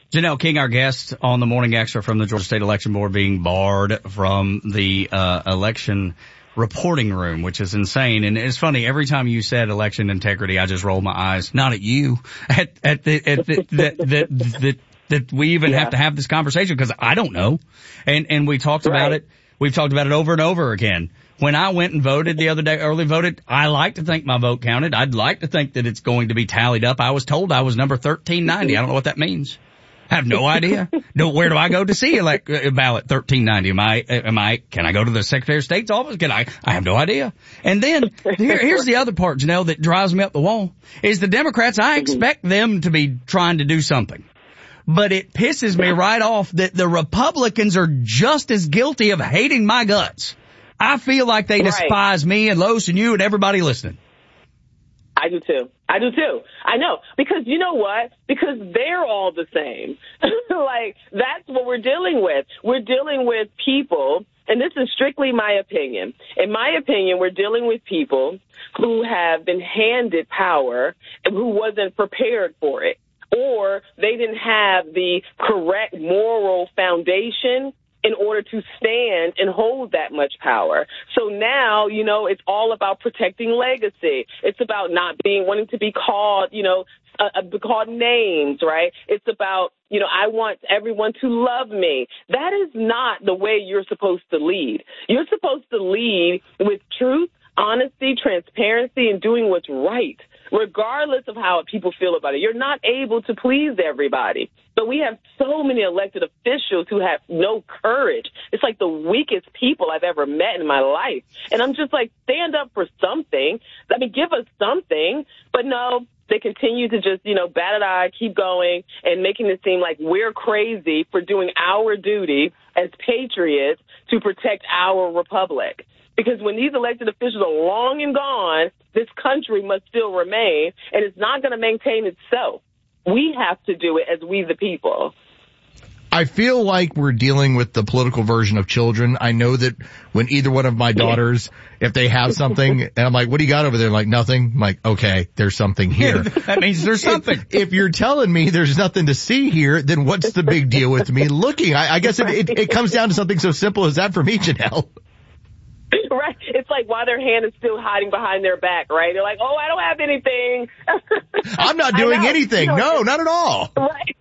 Janelle King, our guest on the Morning Extra from the Georgia State Election Board, being barred from the election reporting room, which is insane. And it's funny, every time you said election integrity, I just rolled my eyes, not at you, that we even have to have this conversation, because I don't know. And we talked about it. We've talked about it over and over again. When I went and voted the other day, early voted, I like to think my vote counted. I'd like to think that it's going to be tallied up. I was told I was number 1390. I don't know what that means. I have no idea. No, where do I go to see ballot 1390? Can I go to the Secretary of State's office? I have no idea. And then here's the other part, Janelle, that drives me up the wall is the Democrats. I expect them to be trying to do something, but it pisses me right off that the Republicans are just as guilty of hating my guts. I feel like they despise me and Los and you and everybody listening. I do too. I know. Because you know what? Because they're all the same. Like, that's what we're dealing with. We're dealing with people, and this is strictly my opinion. In my opinion, we're dealing with people who have been handed power and who wasn't prepared for it, or they didn't have the correct moral foundation in order to stand and hold that much power. So now, it's all about protecting legacy. It's about not wanting to be called, called names, right? It's about, I want everyone to love me. That is not the way you're supposed to lead. You're supposed to lead with truth, honesty, transparency, and doing what's right, regardless of how people feel about it. You're not able to please everybody. But we have so many elected officials who have no courage. It's like the weakest people I've ever met in my life. And I'm just like, stand up for something. I mean, give us something. But no, they continue to just, bat an eye, keep going, and making it seem like we're crazy for doing our duty as patriots to protect our republic. Because when these elected officials are long and gone, this country must still remain, and it's not going to maintain itself. We have to do it as we the people. I feel like we're dealing with the political version of children. I know that when either one of my daughters, if they have something, and I'm like, what do you got over there? Like, nothing. I'm like, okay, there's something here. That means there's something. If you're telling me there's nothing to see here, then what's the big deal with me looking? I guess it comes down to something so simple as that for me, Janelle. Right. It's like why their hand is still hiding behind their back, right? They're like, oh, I don't have anything. I'm not doing anything. No, not at all. Right.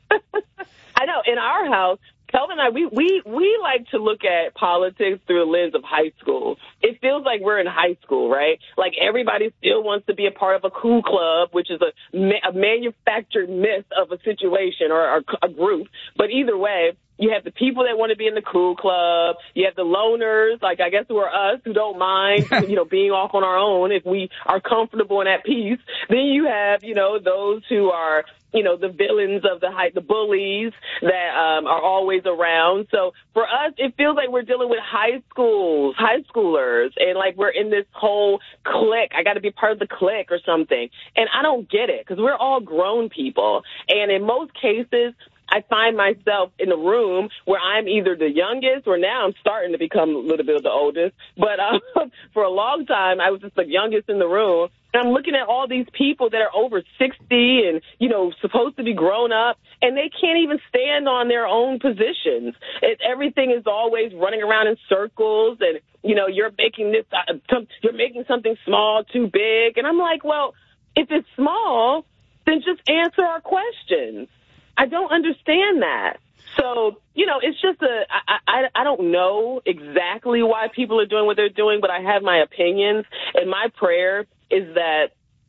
I know. In our house, Kelvin and I, we like to look at politics through the lens of high school. It feels like we're in high school, right? Like everybody still wants to be a part of a cool club, which is a manufactured myth of a situation or a group. But either way, you have the people that want to be in the cool club. You have the loners, like I guess who are us, who don't mind, being off on our own if we are comfortable and at peace. Then you have, those who are, the villains of the bullies that are always around. So for us, it feels like we're dealing with high schoolers, and like we're in this whole clique. I got to be part of the clique or something. And I don't get it, because we're all grown people. And in most cases, I find myself in a room where I'm either the youngest, or now I'm starting to become a little bit of the oldest. But for a long time, I was just the youngest in the room. And I'm looking at all these people that are over 60 and, supposed to be grown up, and they can't even stand on their own positions. Everything is always running around in circles, and, you're making something small too big. And I'm like, well, if it's small, then just answer our questions. I don't understand that. So, it's just I don't know exactly why people are doing what they're doing, but I have my opinions. And my prayer is that,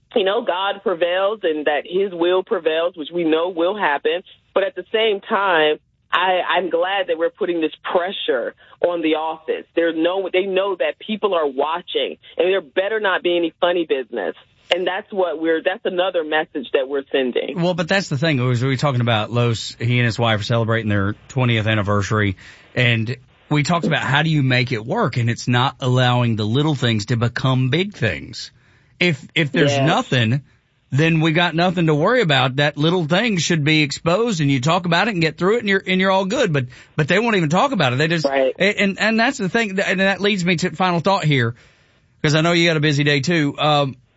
God prevails and that his will prevails, which we know will happen. But at the same time, I'm glad that we're putting this pressure on the office. They know that people are watching, and there better not be any funny business. And that's another message that we're sending. Well, but that's the thing. We were talking about Los, he and his wife are celebrating their 20th anniversary, and we talked about how do you make it work, and it's not allowing the little things to become big things. If there's nothing, then we got nothing to worry about. That little thing should be exposed, and you talk about it and get through it, and you're all good. But they won't even talk about it. They just and that's the thing, and that leads me to final thought here, because I know you got a busy day too.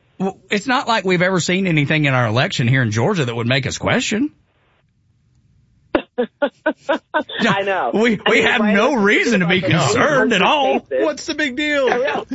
It's not like we've ever seen anything in our election here in Georgia that would make us question. I know. We have no reason to be concerned at all. What's the big deal?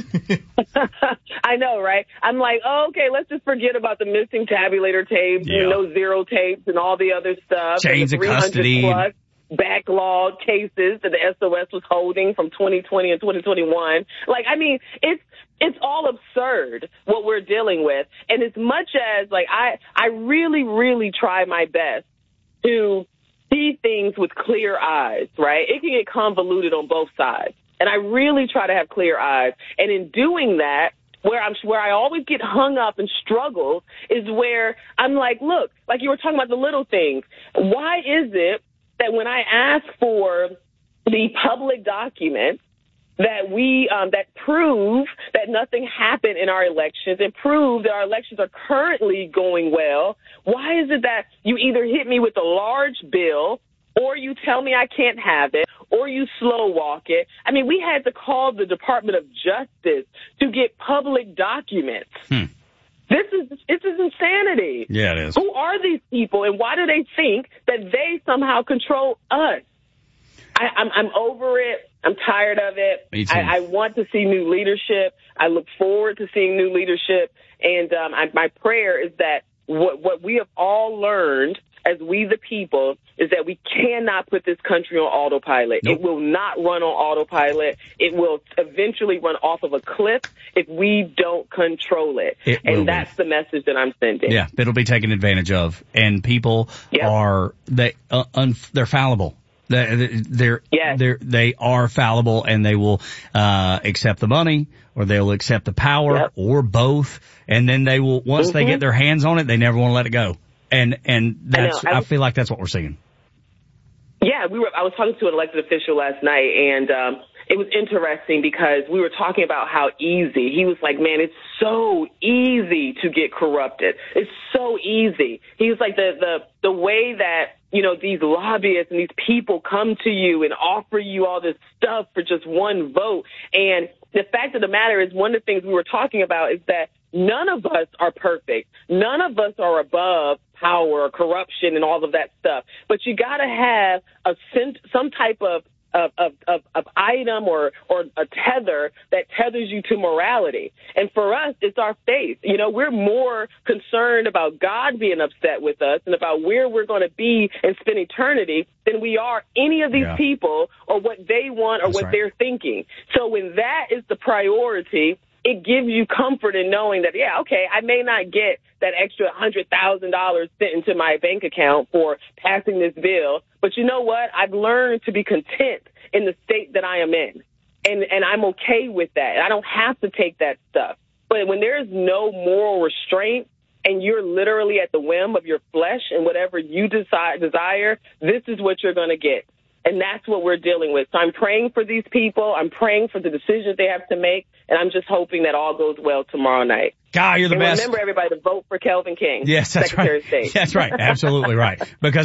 I know, right? I'm like, oh, okay, let's just forget about the missing tabulator tapes and no zero tapes and all the other stuff. Chains of custody. Plus backlog cases that the SOS was holding from 2020 and 2021. Like, I mean, it's all absurd what we're dealing with. And as much as, like, I really, really try my best to see things with clear eyes, right? It can get convoluted on both sides. And I really try to have clear eyes. And in doing that, where I always get hung up and struggle is where I'm like, look, like you were talking about the little things. Why is it that when I ask for the public documents that that prove that nothing happened in our elections and prove that our elections are currently going well, why is it that you either hit me with a large bill or you tell me I can't have it or you slow walk it? I mean, we had to call the Department of Justice to get public documents. This is insanity. Yeah, it is. Who are these people, and why do they think that they somehow control us? I'm over it. I'm tired of it. Me too. I want to see new leadership. I look forward to seeing new leadership. And my prayer is that what we have all learned as we the people is that we cannot put this country on autopilot. Nope. It will not run on autopilot. It will eventually run off of a cliff if we don't control it. And that's the message that I'm sending. Yeah, it'll be taken advantage of. And people are, they're fallible. They are fallible, and they will accept the money, or they'll accept the power, or both. And then they will, once they get their hands on it, they never want to let it go. And that's, I feel like that's what we're seeing. Yeah, I was talking to an elected official last night, and it was interesting because we were talking about how easy. He was like, man, it's so easy to get corrupted. It's so easy. He was like, the way that, you know, these lobbyists and these people come to you and offer you all this stuff for just one vote. And the fact of the matter is, one of the things we were talking about is that none of us are perfect. None of us are above power or corruption and all of that stuff. But you got to have some type of item or a tether that tethers you to morality. And for us, it's our faith. You know, we're more concerned about God being upset with us and about where we're going to be and spend eternity than we are any of these people or what they want or what they're thinking. So when that is the priority, it gives you comfort in knowing that, yeah, okay, I may not get that extra $100,000 sent into my bank account for passing this bill, but you know what? I've learned to be content in the state that I am in, and I'm okay with that. I don't have to take that stuff. But when there is no moral restraint and you're literally at the whim of your flesh and whatever you desire, this is what you're going to get. And that's what we're dealing with. So I'm praying for these people. I'm praying for the decisions they have to make. And I'm just hoping that all goes well tomorrow night. God, you're the best. Remember, everybody, to vote for Kelvin King. Yes, that's Secretary right. of State. That's right. Absolutely right. Because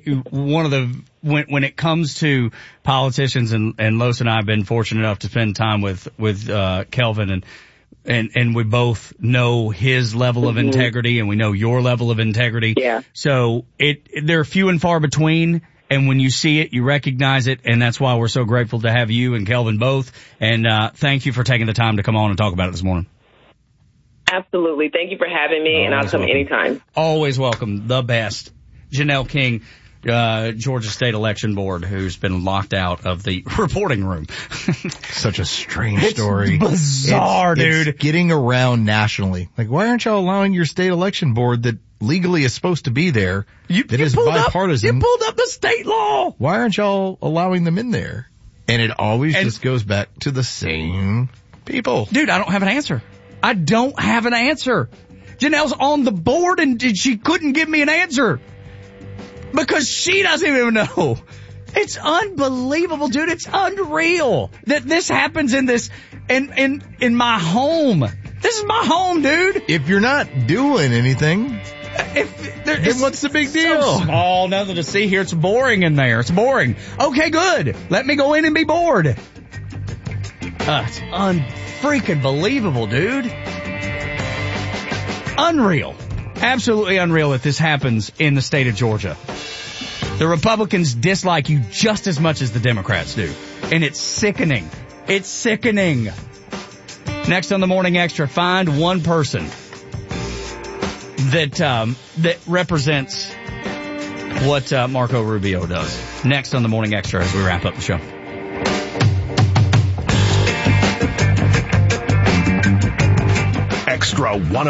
when it comes to politicians, and Los and I have been fortunate enough to spend time with Kelvin, and we both know his level of integrity, and we know your level of integrity. Yeah. So they're few and far between. And when you see it, you recognize it, and that's why we're so grateful to have you and Kelvin both. And thank you for taking the time to come on and talk about it this morning. Absolutely. Thank you for having me, and I'll come anytime. Always welcome. The best. Janelle King, Georgia State Election Board, who's been locked out of the reporting room. Such a strange story. Bizarre, dude. It's getting around nationally. Like, why aren't y'all allowing your state election board that legally is supposed to be there, that is bipartisan? You pulled up the state law. Why aren't y'all allowing them in there? And it always just goes back to the same people. Dude, I don't have an answer. I don't have an answer. Janelle's on the board, and she couldn't give me an answer because she doesn't even know. It's unbelievable, dude. It's unreal that this happens in my home. This is my home, dude. If you're not doing anything, then what's the big deal? So small, nothing to see here. It's boring in there. It's boring. Okay, good. Let me go in and be bored. It's unfreaking believable, dude. Unreal. Absolutely unreal that this happens in the state of Georgia. The Republicans dislike you just as much as the Democrats do. And it's sickening. It's sickening. Next on the Morning Extra, find one person that represents what Marco Rubio does. Next on the Morning Extra as we wrap up the show. Extra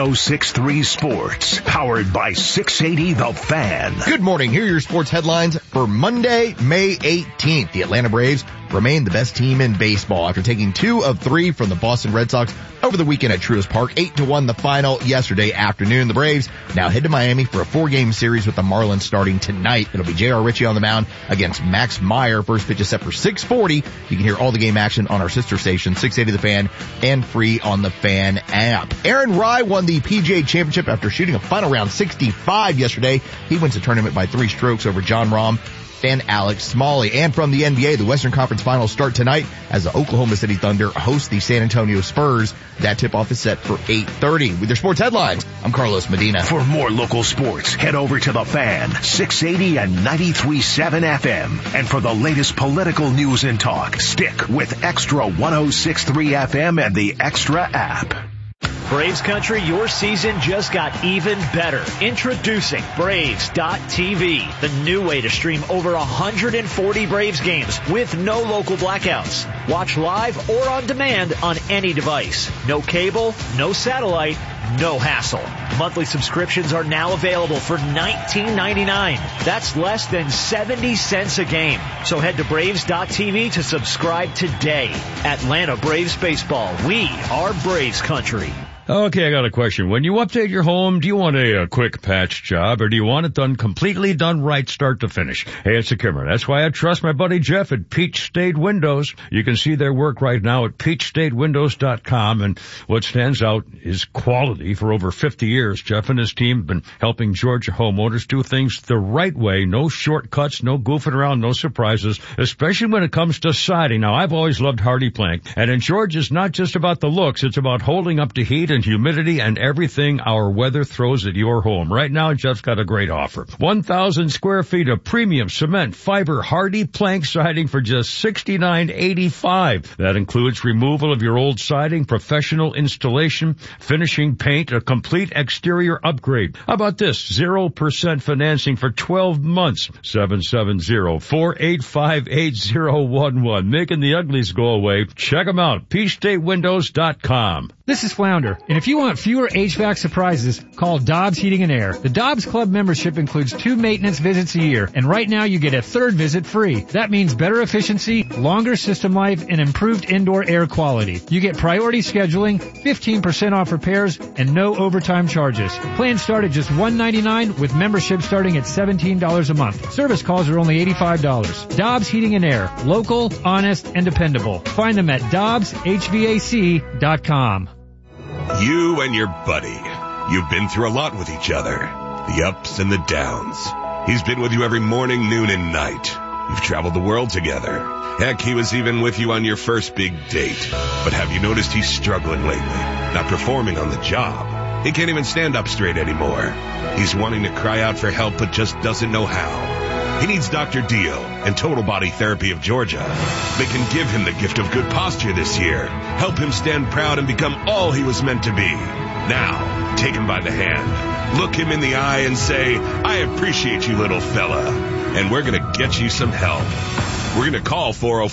106.3 Sports, powered by 680 The Fan. Good morning. Here are your sports headlines for Monday, May 18th. The Atlanta Braves remain the best team in baseball after taking 2 of 3 from the Boston Red Sox over the weekend at Truist Park. 8-1 the final yesterday afternoon. The Braves now head to Miami for a 4-game series with the Marlins starting tonight. It'll be J.R. Ritchie on the mound against Max Meyer. First pitch is set for 6:40. You can hear all the game action on our sister station, 680 The Fan, and free on the Fan app. Aaron Rai won the PGA Championship after shooting a final round 65 yesterday. He wins the tournament by 3 strokes over John Rahm and Alex Smalley. And from the NBA, the Western Conference Finals start tonight as the Oklahoma City Thunder host the San Antonio Spurs. That tip-off is set for 8:30. With your sports headlines, I'm Carlos Medina. For more local sports, head over to The Fan, 680 and 93.7 FM. And for the latest political news and talk, stick with Extra 106.3 FM and the Extra app. Braves Country, your season just got even better. Introducing Braves.tv, the new way to stream over 140 Braves games with no local blackouts. Watch live or on demand on any device. No cable, no satellite, no hassle. Monthly subscriptions are now available for $19.99. That's less than 70 cents a game. So head to Braves.tv to subscribe today. Atlanta Braves Baseball. We are Braves Country. Okay, I got a question. When you update your home, do you want a quick patch job, or do you want it completely done right, start to finish? Hey, it's a Kimmer. That's why I trust my buddy Jeff at Peach State Windows. You can see their work right now at peachstatewindows.com, and what stands out is quality. For over 50 years, Jeff and his team have been helping Georgia homeowners do things the right way. No shortcuts, no goofing around, no surprises, especially when it comes to siding. Now, I've always loved Hardy Plank, and in Georgia, it's not just about the looks. It's about holding up to heat and humidity and everything our weather throws at your home. Right now, Jeff's got a great offer. 1,000 square feet of premium cement, fiber, Hardy Plank siding for just $69.85. That includes removal of your old siding, professional installation, finishing paint, a complete exterior upgrade. How about this? 0% financing for 12 months. 770-485-8011. Making the uglies go away. Check them out. PeachStateWindows.com. This is Flounder, and if you want fewer HVAC surprises, call Dobbs Heating and Air. The Dobbs Club membership includes 2 maintenance visits a year, and right now you get a 3rd visit free. That means better efficiency, longer system life, and improved indoor air quality. You get priority scheduling, 15% off repairs, and no overtime charges. Plans start at just $199 with membership starting at $17 a month. Service calls are only $85. Dobbs Heating and Air. Local, honest, and dependable. Find them at DobbsHVAC.com. You and your buddy. You've been through a lot with each other. The ups and the downs. He's been with you every morning, noon, and night. You've traveled the world together. Heck, he was even with you on your first big date. But have you noticed he's struggling lately? Not performing on the job. He can't even stand up straight anymore. He's wanting to cry out for help, but just doesn't know how. He needs Dr. Deal and Total Body Therapy of Georgia. They can give him the gift of good posture this year, help him stand proud and become all he was meant to be. Now, take him by the hand, look him in the eye and say, I appreciate you, little fella, and we're going to get you some help. We're going to call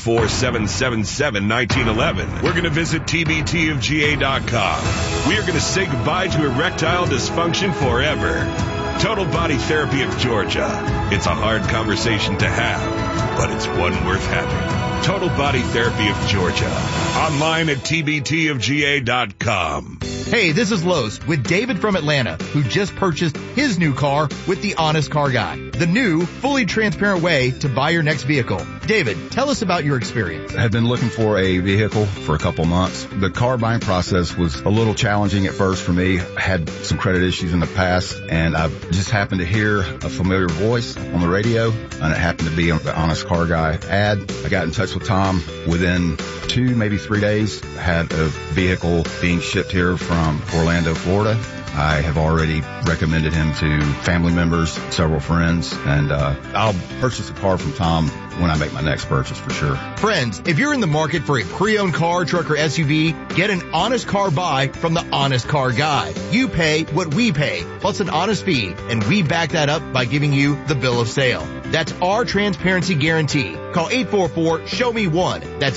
404-777-1911. We're going to visit tbtofga.com. We are going to say goodbye to erectile dysfunction forever. Total Body Therapy of Georgia. It's a hard conversation to have, but it's one worth having. Total Body Therapy of Georgia. Online at tbtofga.com. Hey, this is Lowe's with David from Atlanta, who just purchased his new car with the Honest Car Guy. The new, fully transparent way to buy your next vehicle. David, tell us about your experience. I had been looking for a vehicle for a couple months. The car buying process was a little challenging at first for me. I had some credit issues in the past, and I just happened to hear a familiar voice on the radio, and it happened to be on the Honest Car Guy ad. I got in touch with Tom. Within 2, maybe 3 days, I had a vehicle being shipped here from Orlando, Florida. I have already recommended him to family members, several friends, and I'll purchase a car from Tom when I make my next purchase for sure. Friends, if you're in the market for a pre-owned car, truck, or SUV, get an honest car buy from the Honest Car Guy. You pay what we pay, plus an honest fee, and we back that up by giving you the bill of sale. That's our transparency guarantee. Call 844-SHOW-ME-1. That's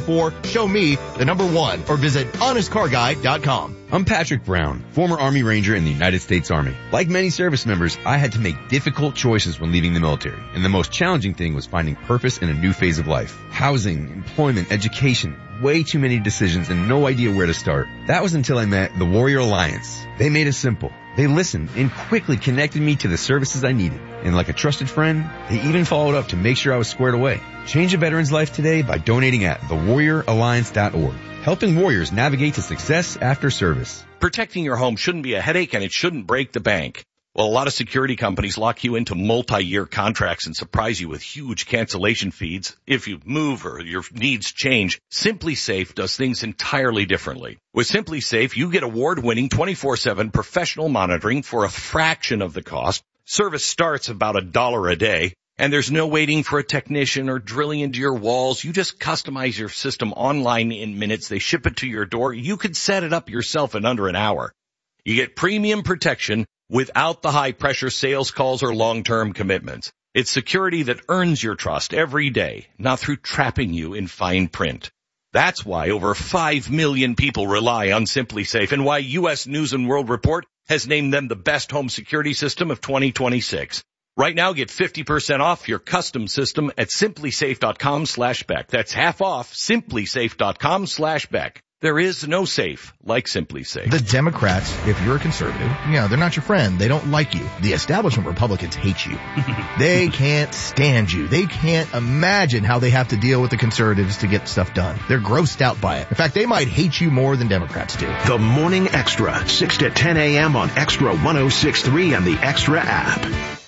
844-SHOW-ME1, or visit honestcarguy.com. I'm Patrick Brown, former Army Ranger in the United States Army. Like many service members, I had to make difficult choices when leaving the military, and the most challenging thing was finding purpose in a new phase of life. Housing, employment, education, way too many decisions and no idea where to start. That was until I met the Warrior Alliance. They made it simple. They listened and quickly connected me to the services I needed. And like a trusted friend, they even followed up to make sure I was squared away. Change a veteran's life today by donating at thewarrioralliance.org. Helping warriors navigate to success after service. Protecting your home shouldn't be a headache, and it shouldn't break the bank. Well, a lot of security companies lock you into multi-year contracts and surprise you with huge cancellation fees if you move or your needs change. SimpliSafe does things entirely differently. With SimpliSafe, you get award-winning 24/7 professional monitoring for a fraction of the cost. Service starts about $1 a day. And there's no waiting for a technician or drilling into your walls. You just customize your system online in minutes. They ship it to your door. You could set it up yourself in under an hour. You get premium protection without the high-pressure sales calls or long-term commitments. It's security that earns your trust every day, not through trapping you in fine print. That's why over 5 million people rely on SimpliSafe, and why U.S. News & World Report has named them the best home security system of 2026. Right now, get 50% off your custom system at simplysafe.com/Beck. That's half off, simplysafe.com/Beck. There is no safe like SimpliSafe. The Democrats, if you're a conservative, they're not your friend. They don't like you. The establishment Republicans hate you. They can't stand you. They can't imagine how they have to deal with the conservatives to get stuff done. They're grossed out by it. In fact, they might hate you more than Democrats do. The Morning Extra, 6 to 10 a.m. on Extra 106.3 and the Extra app.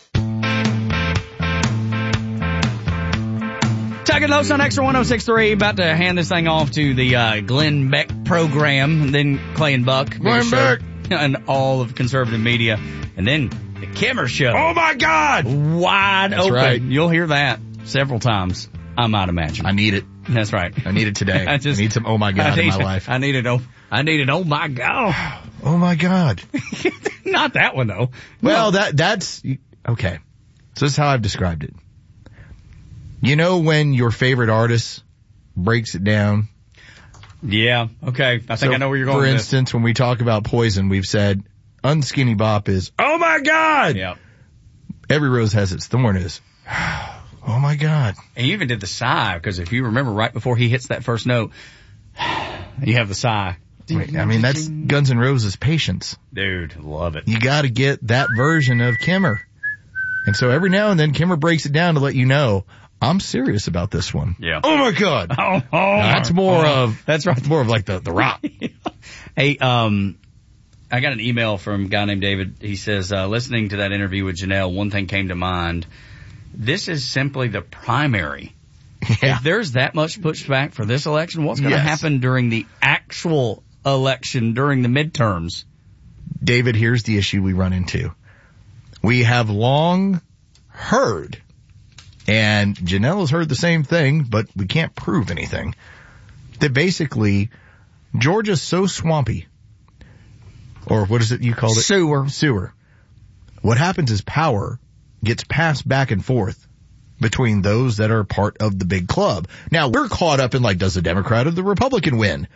Tuck Loose on Extra 106.3, about to hand this thing off to the Glenn Beck program, and then Clay and Buck. Glenn Beck. And all of conservative media. And then the Kimmer Show. Oh, my God! Wide That's open. Right. You'll hear that several times, I might imagine. I need it. That's right. I need it today. I need some oh, my God in my life. I need it, oh my God. Oh, my God. Not that one, though. Well, that's... Okay. So this is how I've described it. You know when your favorite artist breaks it down? Yeah, okay. I think I know where you're going with this. For this. instance, when we talk about Poison, we've said Unskinny Bop is, oh my God! Yeah. Every Rose Has Its Thorn is, oh my God. And you even did the sigh, because if you remember right before he hits that first note, you have the sigh. Wait, I mean, that's Guns N' Roses' Patience. Dude, love it. You gotta get that version of Kimmer. And so every now and then Kimmer breaks it down to let you know, I'm serious about this one. Yeah. Oh my God. That's more of like the rock. Hey, I got an email from a guy named David. He says, listening to that interview with Janelle, one thing came to mind. This is simply the primary. Yeah. If there's that much pushback for this election, what's going to happen during the actual election, during the midterms? David, here's the issue we run into. We have long heard, and Janelle has heard the same thing, but we can't prove anything, that basically Georgia's so swampy, or what is it you called it? Sewer. What happens is power gets passed back and forth between those that are part of the big club. Now, we're caught up in like, does the Democrat or the Republican win?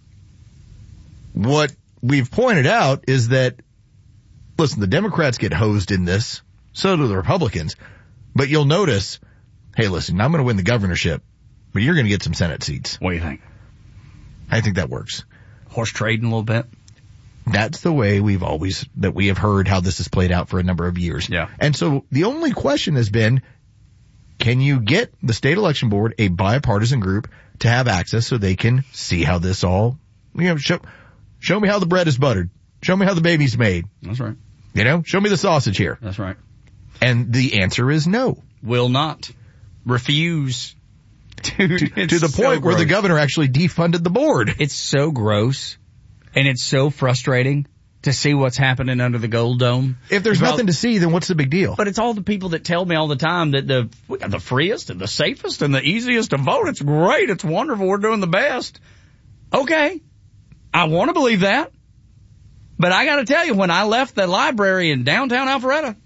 What we've pointed out is that, listen, the Democrats get hosed in this, so do the Republicans. But you'll notice, hey, listen, I'm going to win the governorship, but you're going to get some Senate seats. What do you think? I think that works. Horse trading a little bit? That's the way we have heard how this has played out for a number of years. Yeah. And so the only question has been, can you get the state election board, a bipartisan group, to have access so they can see how this all, show me how the bread is buttered. Show me how the baby's made. That's right. Show me the sausage here. That's right. And the answer is no. Will not. Refuse. Dude, to the point where the governor actually defunded the board. It's so gross, and it's so frustrating to see what's happening under the Gold Dome. If there's nothing to see, then what's the big deal? But it's all the people that tell me all the time that we got the freest and the safest and the easiest to vote. It's great. It's wonderful. We're doing the best. Okay. I want to believe that. But I got to tell you, when I left the library in downtown Alpharetta,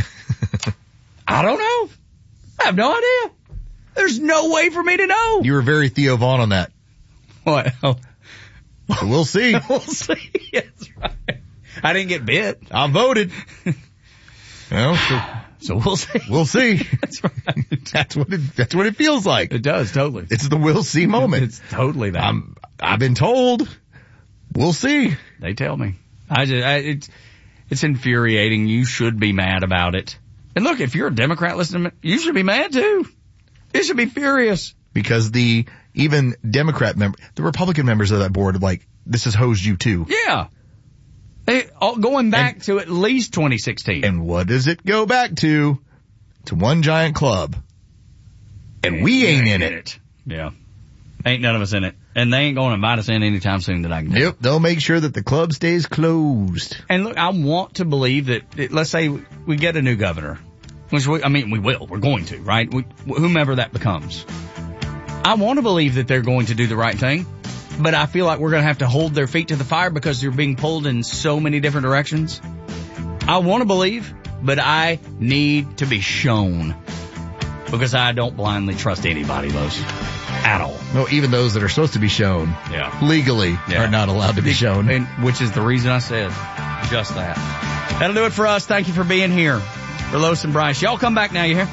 I don't know. I have no idea. There's no way for me to know. You were very Theo Vaughn on that. What? Oh. We'll see. We'll see. That's right. I didn't get bit. I voted. Well, so we'll see. We'll see. That's right. That's what it feels like. It does, totally. It's the we'll see moment. It's totally that. I've been told. We'll see. They tell me. It's infuriating. You should be mad about it. And look, if you're a Democrat listening, you should be mad too. You should be furious. Because even Democrat the Republican members of that board, like, this has hosed you too. Yeah. Going back to at least 2016. And what does it go back to? To one giant club. And we ain't in it. Yeah. Ain't none of us in it. And they ain't going to invite us in anytime soon that I can do. Yep, they'll make sure that the club stays closed. And look, I want to believe that, let's say we get a new governor. Which we will. We're going to, right? Whomever that becomes. I want to believe that they're going to do the right thing. But I feel like we're going to have to hold their feet to the fire because they're being pulled in so many different directions. I want to believe, but I need to be shown. Because I don't blindly trust anybody, Los. At all. No, even those that are supposed to be shown legally are not allowed to be shown. And, which is the reason I said just that. That'll do it for us. Thank you for being here. For Los and Bryce. Y'all come back now, you hear?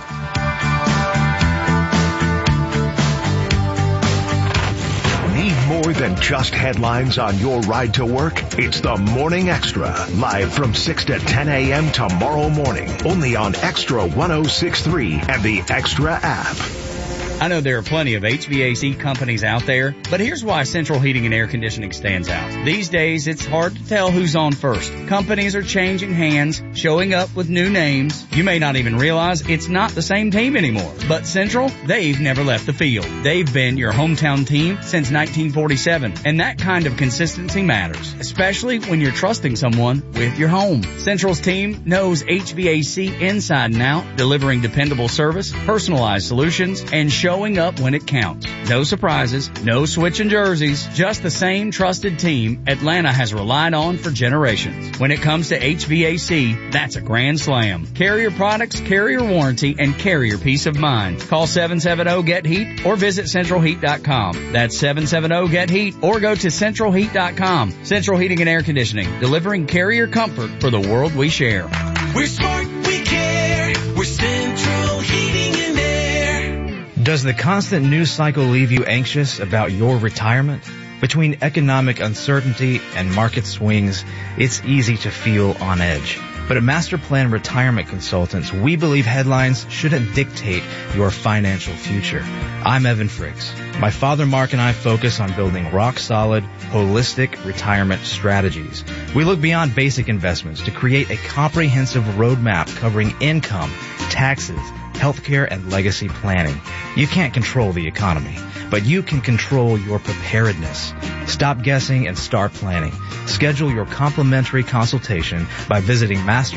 Need more than just headlines on your ride to work? It's the Morning Extra, live from 6 to 10 a.m. tomorrow morning, only on Extra 106.3 and the Extra app. I know there are plenty of HVAC companies out there, but here's why Central Heating and Air Conditioning stands out. These days, it's hard to tell who's on first. Companies are changing hands, showing up with new names. You may not even realize it's not the same team anymore. But Central, they've never left the field. They've been your hometown team since 1947, and that kind of consistency matters, especially when you're trusting someone with your home. Central's team knows HVAC inside and out, delivering dependable service, personalized solutions, and showing up when it counts. No surprises, no switching jerseys, just the same trusted team Atlanta has relied on for generations. When it comes to HVAC, that's a grand slam. Carrier products, carrier warranty, and carrier peace of mind. Call 770-GET-HEAT or visit centralheat.com. That's 770-GET-HEAT or go to centralheat.com. Central Heating and Air Conditioning, delivering carrier comfort for the world we share. We're smart, we care. We're Central Heating and Air. Does the constant news cycle leave you anxious about your retirement? Between economic uncertainty and market swings, it's easy to feel on edge. But at Master Plan Retirement Consultants, we believe headlines shouldn't dictate your financial future. I'm Evan Fricks. My father Mark and I focus on building rock-solid, holistic retirement strategies. We look beyond basic investments to create a comprehensive roadmap covering income, taxes, healthcare, and legacy planning. You can't control the economy, but you can control your preparedness. Stop guessing and start planning. Schedule your complimentary consultation by visiting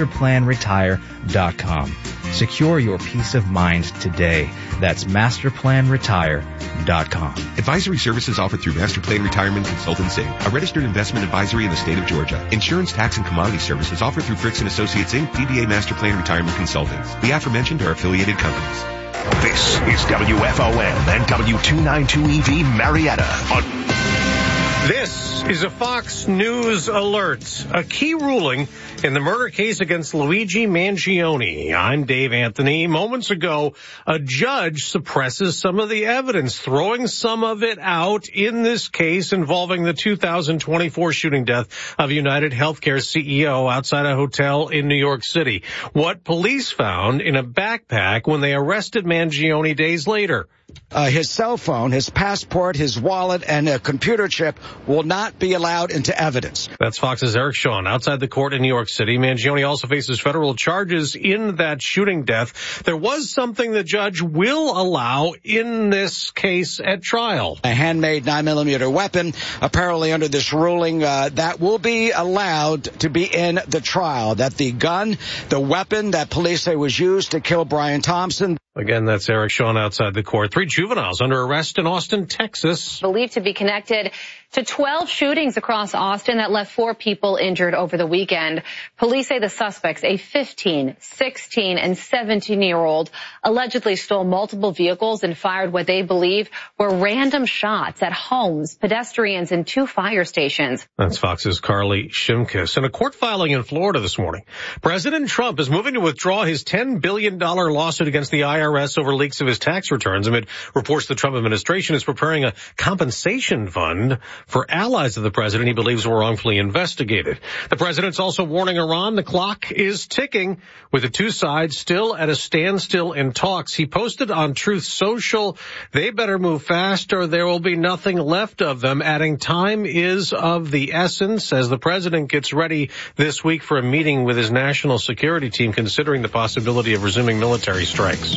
masterplanretire.com. Secure your peace of mind today. That's masterplanretire.com. Advisory services offered through Master Plan Retirement Consultants Inc., a registered investment advisory in the state of Georgia. Insurance, tax, and commodity services offered through Fricks & Associates Inc., DBA Master Plan Retirement Consultants. The aforementioned are affiliated companies. This is WFOM and W292EV Marietta. This is a Fox News alert. A key ruling in the murder case against Luigi Mangione. I'm Dave Anthony. Moments ago, a judge suppresses some of the evidence, throwing some of it out in this case involving the 2024 shooting death of United Healthcare CEO outside a hotel in New York City. What police found in a backpack when they arrested Mangione days later. His cell phone, his passport, his wallet, and a computer chip will not not be allowed into evidence. That's Fox's Eric Shawn outside the court in New York City. Mangione also faces federal charges in that shooting death. There was something the judge will allow in this case at trial. A handmade 9mm weapon, apparently under this ruling, that will be allowed to be in the trial. That the gun, the weapon that police say was used to kill Brian Thompson. Again, that's Eric Shawn outside the court. 3 juveniles under arrest in Austin, Texas. Believed to be connected to 12 shootings across Austin that left 4 people injured over the weekend. Police say the suspects, a 15, 16, and 17-year-old, allegedly stole multiple vehicles and fired what they believe were random shots at homes, pedestrians, and 2 fire stations. That's Fox's Carly Shimkus. In a court filing in Florida this morning, President Trump is moving to withdraw his $10 billion lawsuit against the IRS over leaks of his tax returns amid reports the Trump administration is preparing a compensation fund for allies of the president he believes were wrongfully investigated. The president's also warning Iran the clock is ticking, with the 2 sides still at a standstill in talks. He posted on Truth Social, they better move fast or there will be nothing left of them, adding time is of the essence as the president gets ready this week for a meeting with his national security team considering the possibility of resuming military strikes.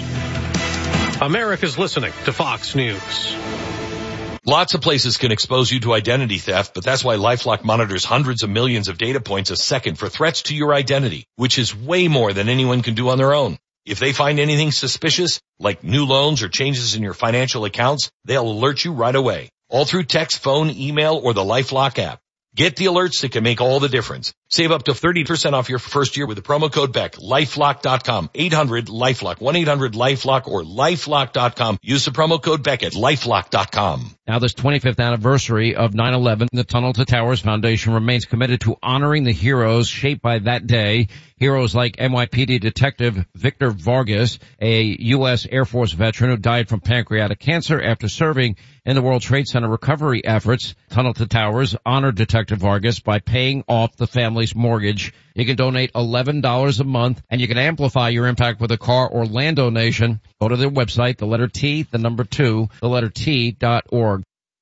America's listening to Fox News. Lots of places can expose you to identity theft, but that's why LifeLock monitors hundreds of millions of data points a second for threats to your identity, which is way more than anyone can do on their own. If they find anything suspicious, like new loans or changes in your financial accounts, they'll alert you right away, all through text, phone, email, or the LifeLock app. Get the alerts that can make all the difference. Save up to 30% off your first year with the promo code BECK. LifeLock.com. 800-LifeLock. 1-800-LifeLock or LifeLock.com. Use the promo code BECK at LifeLock.com. Now, this 25th anniversary of 9/11, the Tunnel to Towers Foundation remains committed to honoring the heroes shaped by that day. Heroes like NYPD Detective Victor Vargas, a U.S. Air Force veteran who died from pancreatic cancer after serving in the World Trade Center recovery efforts. Tunnel to Towers honored Detective Vargas by paying off the family's mortgage. You can donate $11 a month, and you can amplify your impact with a car or land donation. Go to their website, the letter T, the number 2, the letter T.org.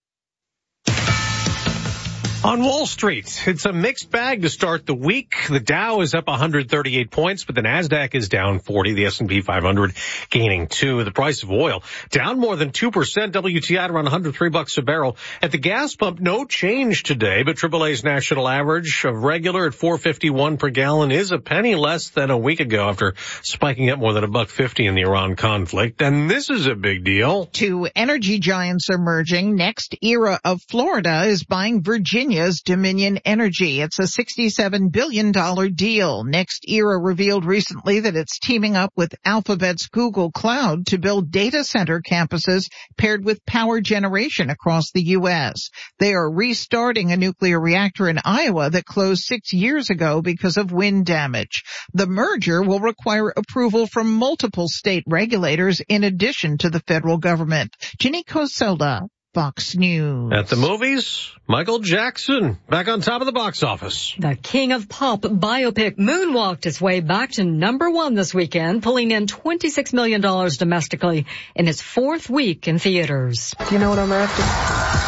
On Wall Street, it's a mixed bag to start the week. The Dow is up 138 points, but the Nasdaq is down 40. The S&P 500 gaining 2. The price of oil down more than 2%. WTI at around $103 a barrel. At the gas pump, no change today, but AAA's national average of regular at $4.51 per gallon is a penny less than a week ago after spiking up more than $1.50 in the Iran conflict. And this is a big deal. 2 energy giants are merging. Next Era of Florida is buying Virginia's Dominion Energy. It's a $67 billion deal. Next Era revealed recently that it's teaming up with Alphabet's Google Cloud to build data center campuses paired with power generation across the U.S. They are restarting a nuclear reactor in Iowa that closed 6 years ago because of wind damage. The merger will require approval from multiple state regulators in addition to the federal government. Ginny Coselda, Fox News. At the movies, Michael Jackson back on top of the box office. The king of pop biopic moonwalked its way back to number 1 this weekend, pulling in $26 million domestically in its 4th week in theaters. Do you know what I'm after?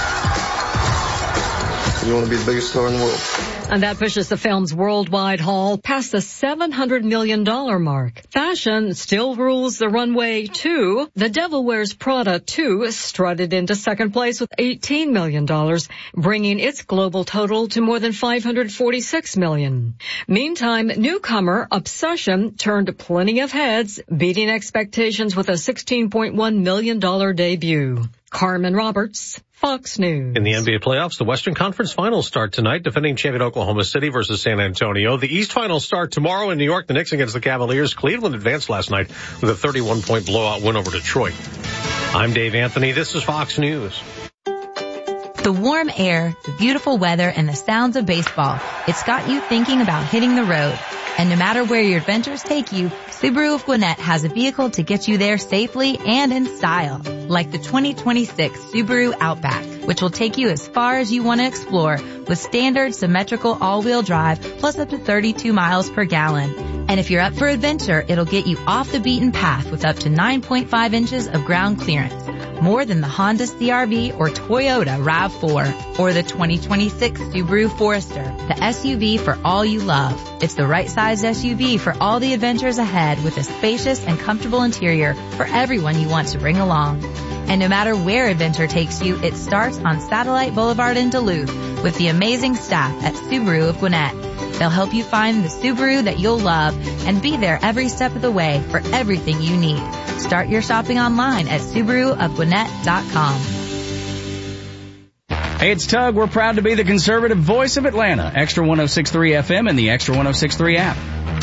You want to be the biggest star in the world. And that pushes the film's worldwide haul past the $700 million mark. Fashion still rules the runway, too. The Devil Wears Prada 2 strutted into second place with $18 million, bringing its global total to more than $546 million. Meantime, newcomer Obsession turned plenty of heads, beating expectations with a $16.1 million debut. Carmen Roberts, Fox News. In the NBA playoffs, the Western Conference Finals start tonight. Defending champion Oklahoma City versus San Antonio. The East Finals start tomorrow in New York. The Knicks against the Cavaliers. Cleveland advanced last night with a 31-point blowout win over Detroit. I'm Dave Anthony. This is Fox News. The warm air, the beautiful weather, and the sounds of baseball. It's got you thinking about hitting the road. And no matter where your adventures take you, Subaru of Gwinnett has a vehicle to get you there safely and in style. Like the 2026 Subaru Outback, which will take you as far as you want to explore with standard symmetrical all-wheel drive plus up to 32 miles per gallon. And if you're up for adventure, it'll get you off the beaten path with up to 9.5 inches of ground clearance. more than the Honda CR-V or Toyota RAV4 or the 2026 Subaru Forester, the SUV for all you love. It's the right size SUV for all the adventures ahead with a spacious and comfortable interior for everyone you want to bring along. And no matter where adventure takes you, it starts on Satellite Boulevard in Duluth with the amazing staff at Subaru of Gwinnett. They'll help you find the Subaru that you'll love and be there every step of the way for everything you need. Start your shopping online at SubaruofGwinnett.com. Hey, it's Tug. We're proud to be the conservative voice of Atlanta. Extra 106.3 FM and the Extra 106.3 app.